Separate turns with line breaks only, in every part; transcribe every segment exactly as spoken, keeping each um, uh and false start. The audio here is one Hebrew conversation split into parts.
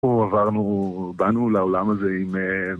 עברנו, באנו לעולם הזה עם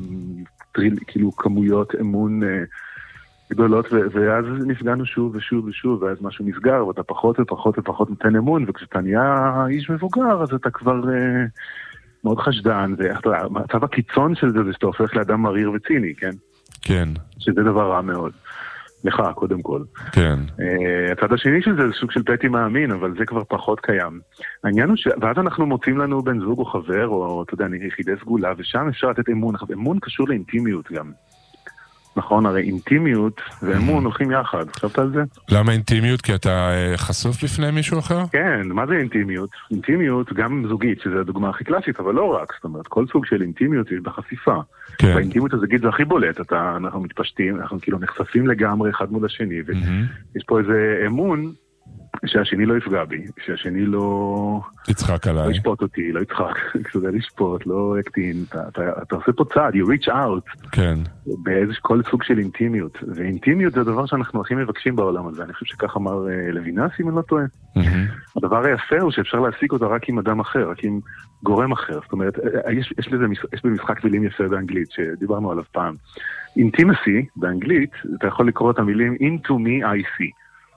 טריל, כאילו כמויות אמון גדולות, ואז נפגענו שוב ושוב ושוב, ואז משהו נסגר, ואתה פחות ופחות ופחות נותן אמון, וכשאתה נהיה איש מבוגר, אז אתה כבר מאוד חשדן, והמצב הקיצון של זה זה שאתה הופך לאדם מריר וציני, כן?
כן.
שזה דבר רע מאוד. לך, קודם כל.
כן.
הצד השני של זה זה סוג של פטי מאמין, אבל זה כבר פחות קיים. העניין הוא ש... ואז אנחנו מוצאים לנו בן זוג או חבר, או, אתה יודע, יחידי סגולה, ושם אפשר לתת אמון. אמון קשור לאינטימיות גם. נכון? הרי אינטימיות ואמון הולכים יחד. חשבת על זה?
למה אינטימיות? כי אתה חשוף בפני מישהו אחר?
כן, מה זה אינטימיות? אינטימיות גם זוגית, שזו הדוגמה הכי קלאסית, אבל לא רק. זאת אומרת, כל סוג של אינטימיות יש בחשיפה.
כן.
באינטימיות הזוגית זה הכי בולט. אתה, אנחנו מתפשטים, אנחנו כאילו נחשפים לגמרי אחד מול השני, ויש פה איזה אמון שהשני לא יפגע בי, שהשני לא...
יצחק עליי.
לא ישפוט אותי, לא יצחק, כדי לשפוט, לא יקטין. אתה, אתה, אתה עושה פה צעד, you reach out.
כן.
באיזה כל סוג של אינטימיות. ואינטימיות זה הדבר שאנחנו הכי מבקשים בעולם הזה. אני חושב שכך אמר לוינס, אם אני לא טועה. הדבר היפה הוא שאפשר להשיג אותה רק עם אדם אחר, רק עם גורם אחר. זאת אומרת, יש, יש לזה, יש במשחק מילים יפה באנגלית, שדיברנו עליו פעם. Intimacy, באנגלית, אתה יכול לקרוא את המילים into me I see.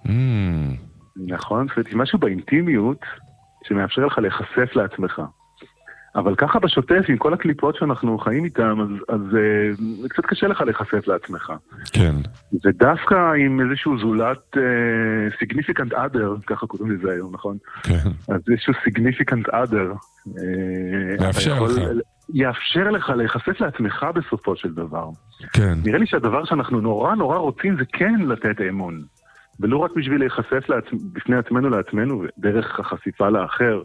נכון? זאת אומרת, משהו באינטימיות שמאפשר לך להיחשף לעצמך. אבל ככה בשוטף, עם כל הקליפות שאנחנו חיים איתם, אז, אז זה קצת קשה לך להיחשף לעצמך.
כן.
ודווקא עם איזשהו זולת uh, significant other, ככה קוראים לזה היום, נכון?
כן.
אז איזשהו significant other.
יאפשר לך.
יאפשר לך להיחשף לעצמך בסופו של דבר.
כן.
נראה לי שהדבר שאנחנו נורא נורא רוצים זה כן לתת אמון. ולא רק בשביל להיחשף לעצ... בפני עצמנו לעצמנו, דרך החשיפה לאחר,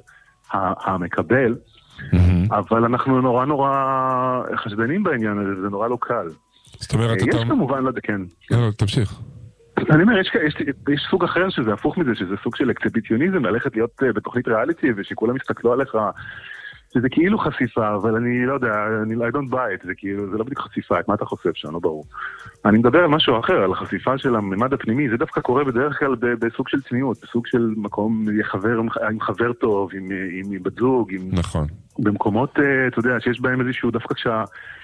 המקבל, mm-hmm. אבל אנחנו נורא נורא חשדנים בעניין הזה, וזה נורא לא קל.
זאת אומרת,
יש
אתה...
כמובן, לא, כן.
לא, תמשיך.
אני אומר, יש, יש, יש סוג אחר שזה הפוך מזה, שזה סוג של אקציביציוניזם, ללכת להיות בתוכנית ריאליטי, ושכולם יסתכלו עליך, שזה כאילו חשיפה, אבל אני לא יודע, אני I don't buy it, זה כאילו, זה לא בדיוק חשיפה, את מה אתה חושף שם, לא ברור. אני מדבר על משהו אחר, על החשיפה של הממד הפנימי, זה דווקא קורה בדרך כלל בסוג של צניעות, בסוג של מקום חבר, עם חבר טוב, עם, עם, עם בת זוג, עם...
נכון.
במקומות, אתה יודע, שיש בהם איזשהו, דווקא כשה...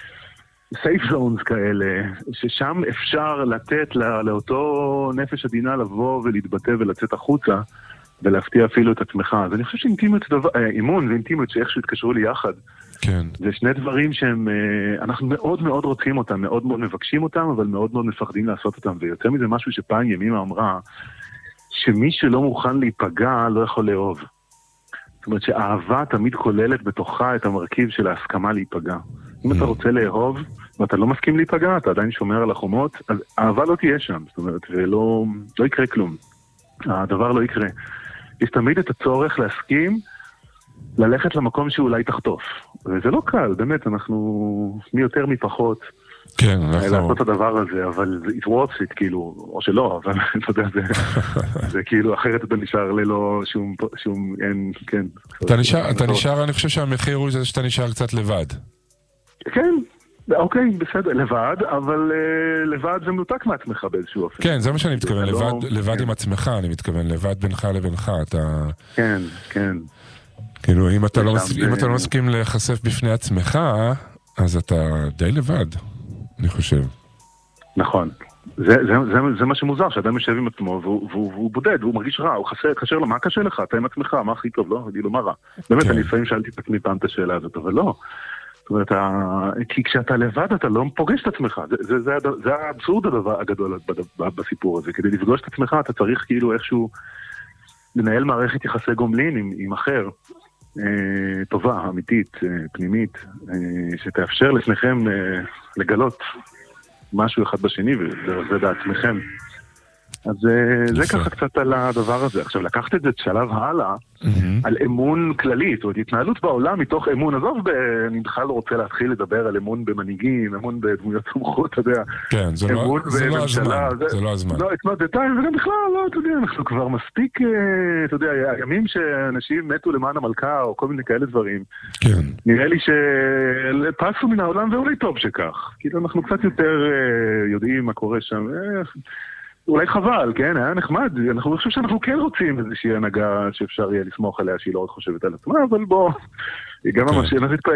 סייף זונס כאלה, ששם אפשר לתת לא, לאותו נפש עדינה לבוא ולהתבטא ולצאת החוצה, ולהפתיע אפילו את עצמך. אז אני חושב שאינטימיות זה דבר, אימון ואינטימיות שאיכשהו התקשרו לי יחד.
כן.
זה שני דברים שהם, אנחנו מאוד מאוד רוצים אותם, מאוד מאוד מבקשים אותם, אבל מאוד מאוד מפחדים לעשות אותם. ויותר מזה משהו שפעם ימימה אמרה, שמי שלא מוכן להיפגע לא יכול לאהוב. זאת אומרת שהאהבה תמיד כוללת בתוכה את המרכיב של ההסכמה להיפגע. אם אתה רוצה לאהוב, ואתה לא מסכים להיפגע, אתה עדיין שומר על החומות, אז אהבה לא תהיה שם. זאת אומרת, ולא, לא יקרה כלום. הדבר לא יקרה. יש תמיד את הצורך להסכים, ללכת למקום שאולי תחטוף. וזה לא קל, באמת, אנחנו מי יותר מפחות.
כן, אנחנו...
לעשות את הדבר הזה, אבל it worth it, כאילו, או שלא, אבל אתה יודע, זה, זה כאילו, אחרת אתה נשאר ללא שום, שום, אין, כן.
אתה נשאר, אתה נשאר, אני חושב שהמחיר הוא זה שאתה נשאר קצת לבד.
כן, אוקיי, בסדר, לבד, אבל uh, לבד זה מנותק מעצמך באיזשהו אופן.
כן, זה מה שאני מתכוון, לבד,
לא...
לבד
כן.
עם עצמך, אני מתכוון, לבד בינך לבינך, אתה...
כן, כן.
כאילו, אם אתה, לא, מס...
זה...
אם אתה לא מסכים להיחשף בפני עצמך, אז אתה די לבד, אני חושב.
נכון. זה, זה, זה, זה מה שמוזר, שאדם יושב עם עצמו, והוא, והוא, והוא בודד, והוא מרגיש רע, הוא חסר, קשר לו, מה קשה לך? אתה עם עצמך, מה הכי טוב, לא? אני לא מה רע. באמת, כן. אני לפעמים שאלתי את עצמי פעם את השאלה הזאת, אבל לא. זאת אומרת, כי כשאתה לבד אתה לא פוגש את עצמך, זה, זה, זה, זה האבסורד הדבר הגדול בסיפור הזה, כדי לפגוש את עצמך אתה צריך כאילו איכשהו לנהל מערכת יחסי גומלין עם, עם אחר, אה, טובה, אמיתית, אה, פנימית, אה, שתאפשר לפניכם אה, לגלות משהו אחד בשני וזה בעצמכם. אז זה ככה קצת על הדבר הזה. עכשיו, לקחת את זה שלב הלאה, על אמון כללי, זאת אומרת, התנהלות בעולם מתוך אמון. עזוב, אני בכלל רוצה להתחיל לדבר על אמון במנהיגים, אמון בדמויות סמכות, אתה יודע.
כן, זה לא הזמן, זה לא הזמן.
לא, it's not the time, וגם בכלל, לא, אתה יודע, אנחנו כבר מספיק, אתה יודע, הימים שאנשים מתו למען המלכה, או כל מיני כאלה דברים.
כן.
נראה לי שפסו מן העולם, ואולי טוב שכך. כאילו, אנחנו קצת יותר יודעים מה קורה שם. אולי חבל, כן, היה נחמד, אנחנו חושבים שאנחנו כן רוצים איזושהי הנהגה שאפשר יהיה לסמוך עליה שהיא לא רק חושבת על עצמה, אבל בוא, היא גם ממש,